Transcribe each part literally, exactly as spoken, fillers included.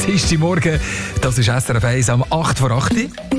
Dienstagmorgen, das ist S R F eins am acht vor acht.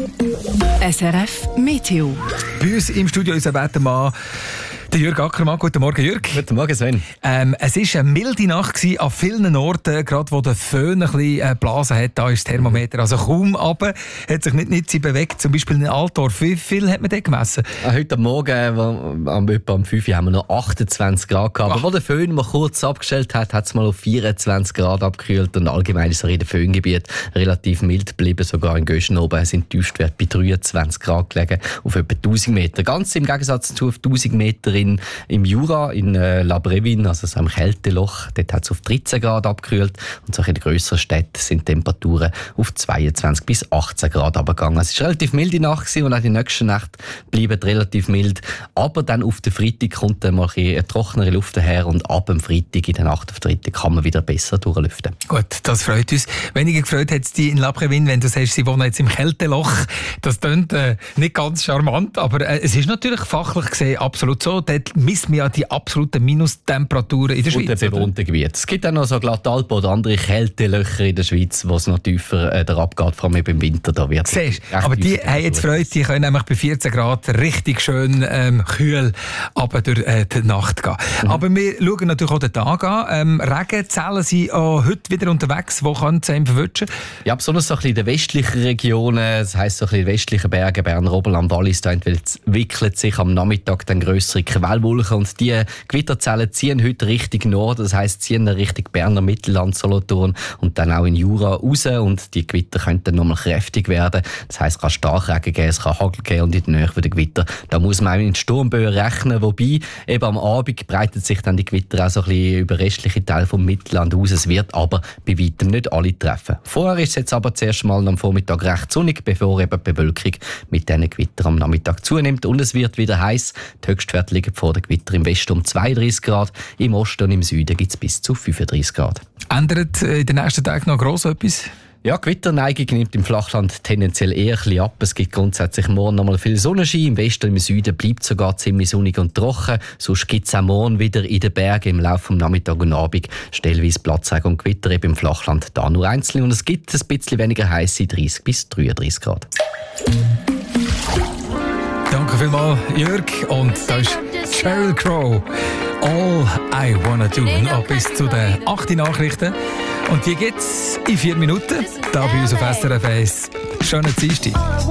S R F Meteo. Bei uns im Studio unser Wettermann, der Jürg Ackermann. Guten Morgen, Jürg. Guten Morgen, Sven. Ähm, es war eine milde Nacht gewesen, an vielen Orten, gerade wo der Föhn ein bisschen äh, geblasen hat. Da ist das Thermometer also kaum runter, hat sich nicht, nicht bewegt. Zum Beispiel in Altdorf. Wie viel hat man dort gemessen? Heute Morgen, wo, am, etwa um fünf Uhr, haben wir noch achtundzwanzig Grad gehabt. Aber wo der Föhn mal kurz abgestellt hat, hat es mal auf vierundzwanzig Grad abgekühlt. Und allgemein ist es in den Föhngebiet relativ mild geblieben. Sogar in Göschen oben sind die Tiefstwerte bei dreiundzwanzig Grad gelegen, auf etwa tausend Meter. Ganz im Gegensatz zu auf tausend Meter in im Jura, in äh, La Brevine, also so einem Kälteloch, dort hat es auf dreizehn Grad abgekühlt. Und so in den grösseren Städten sind die Temperaturen auf zweiundzwanzig bis achtzehn Grad abgegangen. Es war eine relativ milde Nacht gewesen, und auch die nächste Nacht bleiben relativ mild. Aber dann auf den Freitag kommt dann mal ein eine trockenere Luft daher, und ab dem Freitag, in der Nacht auf den Freitag, kann man wieder besser durchlüften. Gut, das freut uns. Weniger gefreut hat es dich in La Brevine, wenn du sagst, sie wohnen jetzt im Kälteloch. Das klingt äh, nicht ganz charmant, aber äh, es ist natürlich fachlich gesehen absolut so. Dort misst man ja die absoluten Minustemperaturen in der Schweiz. Und den bewohnten Gebiet. Es gibt auch noch so Glattalpen oder andere Kältelöcher in der Schweiz, wo es noch tiefer äh, abgeht, vor allem im Winter. Da wird Siehst, aber die haben jetzt Freude, die können nämlich bei vierzehn Grad richtig schön ähm, kühl aber durch äh, die Nacht gehen. Mhm. Aber wir schauen natürlich auch den Tag an. Ähm, Regenzellen sind auch heute wieder unterwegs. Wo kann es einem verwünschen? Ja, besonders so ein bisschen in den westlichen Regionen, das heisst so ein bisschen westlichen Berge, Berner Oberland, Wallis, da entwickelt sich am Nachmittag dann grössere Quellwolken, und die Gewitterzellen ziehen heute Richtung Norden, das heisst ziehen Richtung Berner Mittelland, Solothurn und dann auch in Jura raus, und die Gewitter können dann nochmal kräftig werden. Das heisst, es kann Starkregen geben, es kann Hagel geben, und in der Nähe der Gewitter, da muss man auch in Sturmböen rechnen, wobei eben am Abend breitet sich dann die Gewitter auch so ein bisschen über restliche Teile vom Mittelland aus. Es wird aber bei weitem nicht alle treffen. Vorher ist es jetzt aber zuerst mal am Vormittag recht sonnig, bevor eben die Bewölkung mit diesen Gewittern am Nachmittag zunimmt, und es wird wieder heiß. Die Höchstwerte liegen vor den Gewitter im Westen um zweiunddreißig Grad, im Osten und im Süden gibt es bis zu fünfunddreißig Grad. Ändert in den nächsten Tagen noch gross etwas? Ja, die Gewitterneigung nimmt im Flachland tendenziell eher ein bisschen ab. Es gibt grundsätzlich morgen noch mal viel Sonnenschein. Im Westen und im Süden bleibt es sogar ziemlich sonnig und trocken. Sonst gibt es auch morgen wieder in den Bergen im Laufe des Nachmittags und Abend stellenweise Platzregen und Gewitter, eben im Flachland da nur einzeln. Und es gibt ein bisschen weniger heiße dreißig bis dreiunddreißig Grad. Danke vielmals, Jörg. Und da ist Sheryl Crow. All I Wanna Do. Noch bis zu den acht Nachrichten. Und die gibt's in vier Minuten. Da bei uns auf S R F eins. Schönen Dienstag.